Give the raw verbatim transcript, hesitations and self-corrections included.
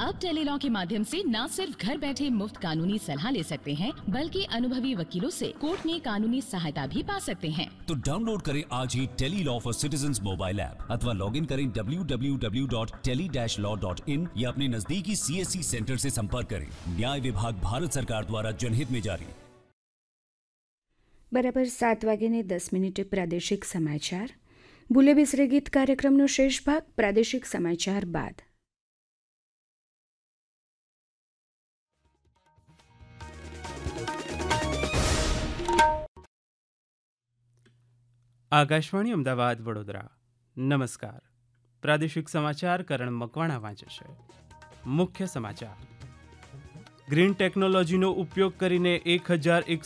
अब टेलीलॉ के माध्यम से न सिर्फ घर बैठे मुफ्त कानूनी सलाह ले सकते हैं, बल्कि अनुभवी वकीलों से कोर्ट में कानूनी सहायता भी पा सकते हैं। तो डाउनलोड करें आज ही Tele-Law for citizens mobile app अथवा लॉग इन करें W W W dot tele dash law dot in या अपने नजदीकी सी एस सी सेंटर से संपर्क करें। न्याय विभाग भारत सरकार द्वारा जनहित में जारी। બરાબર સાત વાગ્યે દસ મિનિટે પ્રાદેશિક સમાચાર. ભૂલે બિસરે ગીત કાર્યક્રમનો શેષ ભાગ પ્રાદેશિક સમાચાર બાદ. આકાશવાણી અમદાવાદ વડોદરા. નમસ્કાર. પ્રાદેશિક સમાચાર કરણ મકવાણા વાંચે છે. મુખ્ય સમાચાર. ગ્રીન ટેકનોલોજીનો ઉપયોગ કરીને એક હજાર